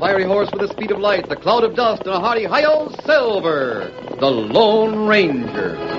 fiery horse with the speed of light, the cloud of dust, and a hearty hi-yo, Silver, the Lone Ranger.